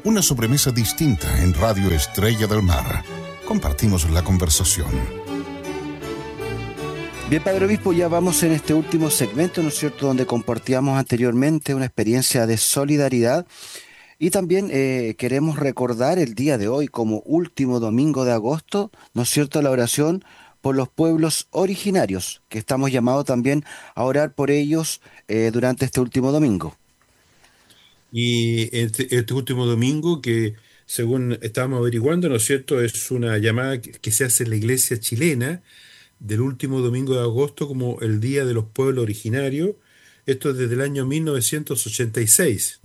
Una sobremesa distinta en Radio Estrella del Mar. Compartimos la conversación. Bien, Padre Obispo, ya vamos en este último segmento, ¿no es cierto?, donde compartíamos anteriormente una experiencia de solidaridad y también queremos recordar el día de hoy como último domingo de agosto, ¿no es cierto?, la oración por los pueblos originarios, que estamos llamados también a orar por ellos durante este último domingo. Y este último domingo, que según estábamos averiguando, ¿no es cierto?, es una llamada que se hace en la iglesia chilena del último domingo de agosto como el Día de los Pueblos Originarios. Esto es desde el año 1986.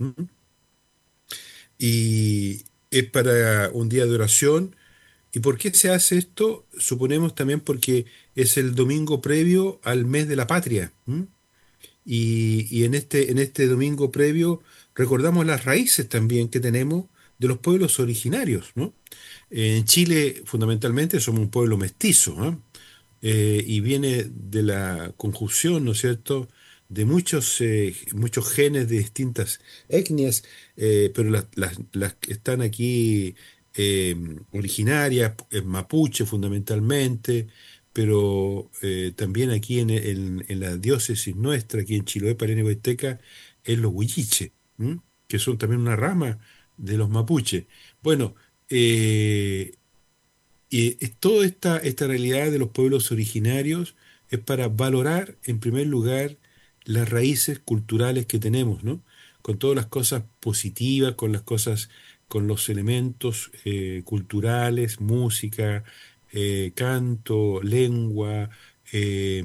Y es para un día de oración. ¿Y por qué se hace esto? Suponemos también porque es el domingo previo al mes de la patria. Y en este domingo previo recordamos las raíces también que tenemos de los pueblos originarios, ¿no? En Chile, fundamentalmente, somos un pueblo mestizo, ¿no? Y viene de la conjunción, ¿no es cierto?, de muchos genes de distintas etnias, pero las que están aquí eh, originarias, mapuche fundamentalmente, pero también aquí en la diócesis nuestra, aquí en Chiloé, Paraná y Huayteca, es los huilliche, que son también una rama de los mapuche. Bueno, y toda esta realidad de los pueblos originarios es para valorar, en primer lugar, las raíces culturales que tenemos, ¿no? Con todas las cosas positivas, con los elementos culturales, música, canto, lengua, eh,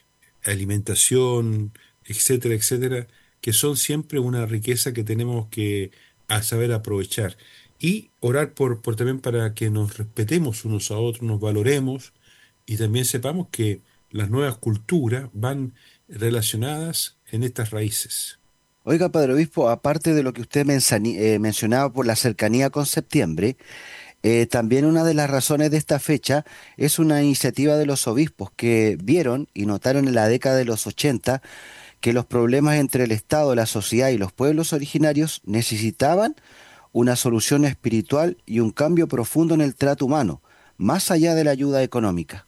alimentación, etcétera, etcétera, que son siempre una riqueza que tenemos que a saber aprovechar. Y orar por también para que nos respetemos unos a otros, nos valoremos y también sepamos que las nuevas culturas van relacionadas en estas raíces. Oiga, Padre Obispo, aparte de lo que usted mencionaba por la cercanía con septiembre, también una de las razones de esta fecha es una iniciativa de los obispos que vieron y notaron en la década de los 80 que los problemas entre el Estado, la sociedad y los pueblos originarios necesitaban una solución espiritual y un cambio profundo en el trato humano, más allá de la ayuda económica.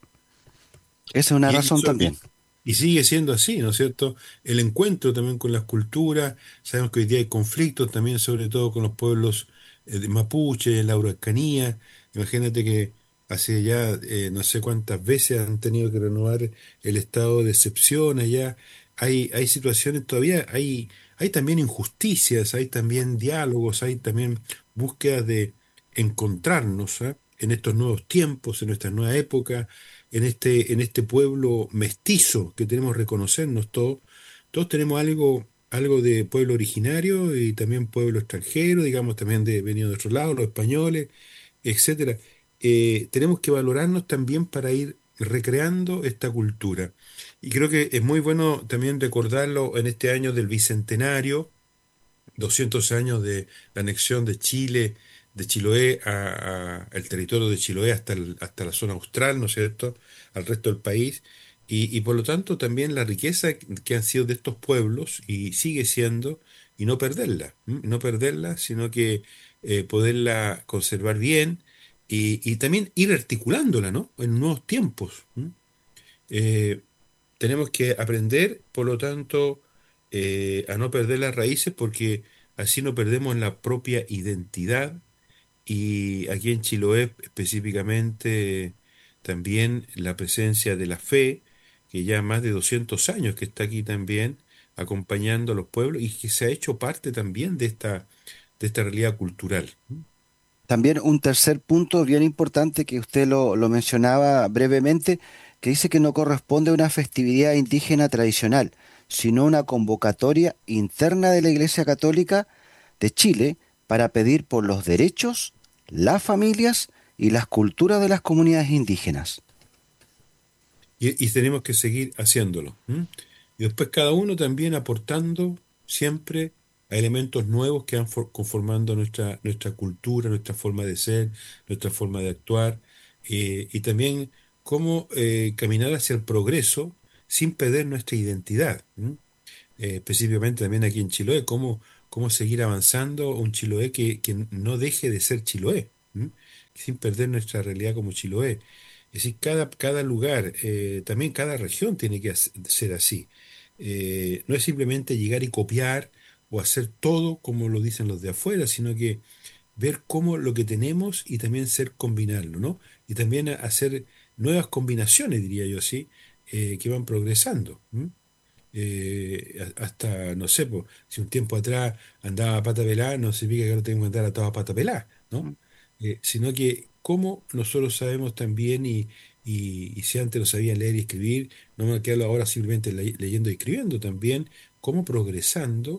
Esa es una Y, razón eso- también. y, y sigue siendo así, ¿no es cierto? El encuentro también con las culturas, sabemos que hoy día hay conflictos también, sobre todo con los pueblos de Mapuche, la Araucanía. Imagínate que hace ya no sé cuántas veces han tenido que renovar el estado de excepción allá. Hay situaciones todavía, hay también injusticias, hay también diálogos, hay también búsquedas de encontrarnos, ¿ah? En estos nuevos tiempos, en esta nueva época en este pueblo mestizo que tenemos que reconocernos todos. Todos tenemos algo de pueblo originario y también pueblo extranjero, digamos, también venido de otro lado, los españoles, etcétera. Tenemos que valorarnos también para ir recreando esta cultura. Y creo que es muy bueno también recordarlo en este año del Bicentenario, 200 años de la anexión de Chile, de Chiloé al territorio de Chiloé hasta la zona austral, ¿no es cierto?, al resto del país, y por lo tanto también la riqueza que han sido de estos pueblos, y sigue siendo, y no perderla, ¿m? No perderla, sino que poderla conservar bien, y también ir articulándola, ¿no?, en nuevos tiempos. Eh, Tenemos que aprender, por lo tanto, a no perder las raíces porque así no perdemos la propia identidad y aquí en Chiloé específicamente también la presencia de la fe, que ya más de 200 años que está aquí también acompañando a los pueblos y que se ha hecho parte también de esta realidad cultural. También un tercer punto bien importante que usted lo mencionaba brevemente, que dice que no corresponde a una festividad indígena tradicional, sino una convocatoria interna de la Iglesia Católica de Chile para pedir por los derechos, las familias y las culturas de las comunidades indígenas. Y tenemos que seguir haciéndolo. Y después cada uno también aportando siempre a elementos nuevos que van conformando nuestra cultura, nuestra forma de ser, nuestra forma de actuar, y también cómo caminar hacia el progreso sin perder nuestra identidad. Específicamente también aquí en Chiloé, cómo seguir avanzando un Chiloé que no deje de ser Chiloé, ¿m? Sin perder nuestra realidad como Chiloé. Es decir, cada lugar, también cada región tiene que ser así. No es simplemente llegar y copiar o hacer todo como lo dicen los de afuera, sino que ver cómo lo que tenemos y también ser combinarlo, ¿no? Y también hacer nuevas combinaciones, diría yo así, que van progresando. ¿M? Hasta, no sé, po, si un tiempo atrás andaba a pata pelada, no significa que ahora tengo que andar a toda pata pelada, ¿no? Sino que cómo nosotros sabemos también y si antes no sabían leer y escribir, no me quedo ahora simplemente leyendo y escribiendo también, cómo progresando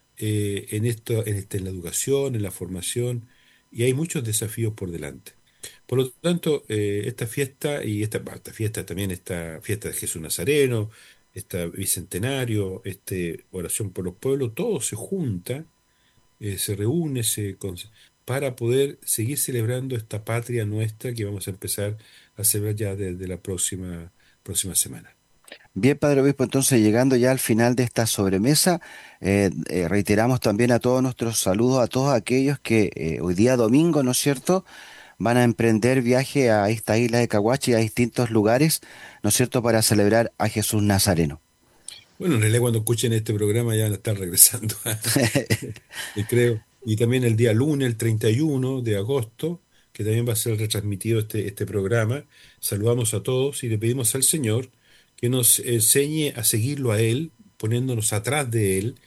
en la educación, en la formación, y hay muchos desafíos por delante. Por lo tanto, esta fiesta y esta fiesta también, esta fiesta de Jesús Nazareno, esta bicentenario, oración por los pueblos, todo se junta, se reúne, para poder seguir celebrando esta patria nuestra que vamos a empezar a celebrar ya desde la próxima semana. Bien, Padre Obispo, entonces llegando ya al final de esta sobremesa, reiteramos también a todos nuestros saludos a todos aquellos que hoy día domingo, ¿no es cierto?, van a emprender viaje a esta isla de Caguachi, a distintos lugares, ¿no es cierto?, para celebrar a Jesús Nazareno. Bueno, en realidad cuando escuchen este programa ya van a estar regresando, creo. Y también el día lunes, el 31 de agosto, que también va a ser retransmitido este programa. Saludamos a todos y le pedimos al Señor que nos enseñe a seguirlo a Él, poniéndonos atrás de Él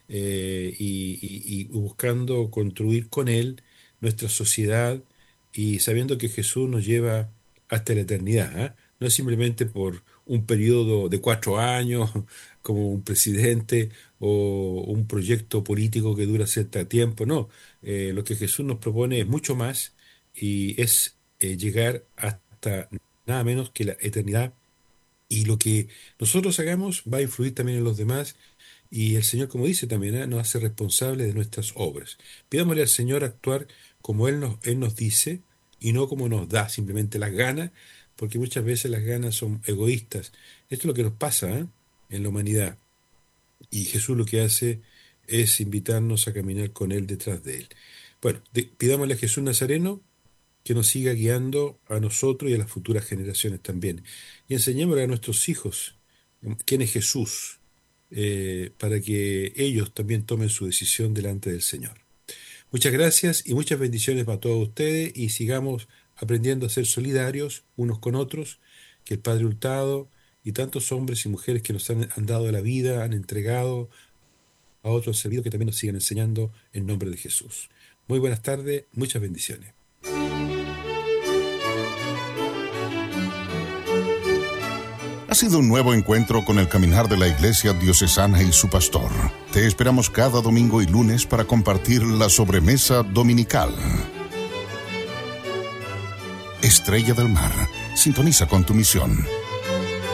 y buscando construir con Él nuestra sociedad y sabiendo que Jesús nos lleva hasta la eternidad, ¿ah? No es simplemente por un periodo de 4 años como un presidente o un proyecto político que dura cierto tiempo, no. Lo que Jesús nos propone es mucho más y es llegar hasta nada menos que la eternidad y lo que nosotros hagamos va a influir también en los demás y el Señor, como dice también, nos hace responsables de nuestras obras. Pidámosle al Señor actuar como Él nos dice y no como nos da simplemente las ganas, porque muchas veces las ganas son egoístas. Esto es lo que nos pasa, en la humanidad. Y Jesús lo que hace es invitarnos a caminar con Él detrás de Él. Bueno, pidámosle a Jesús Nazareno que nos siga guiando a nosotros y a las futuras generaciones también. Y enseñémosle a nuestros hijos quién es Jesús, para que ellos también tomen su decisión delante del Señor. Muchas gracias y muchas bendiciones para todos ustedes y sigamos aprendiendo a ser solidarios unos con otros, que el Padre Hurtado y tantos hombres y mujeres que nos han dado la vida, han entregado a otros servidos que también nos sigan enseñando en nombre de Jesús. Muy buenas tardes, muchas bendiciones. Ha sido un nuevo encuentro con el caminar de la Iglesia Diocesana y su pastor. Te esperamos cada domingo y lunes para compartir la sobremesa dominical. Estrella del Mar, sintoniza con tu misión.